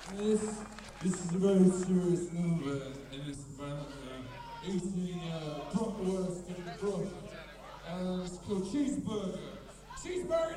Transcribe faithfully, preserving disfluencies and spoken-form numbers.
This, this is a very serious number, and it's about uh, eating uh, bratwurst and broth. And it's called cheeseburger. Cheeseburger!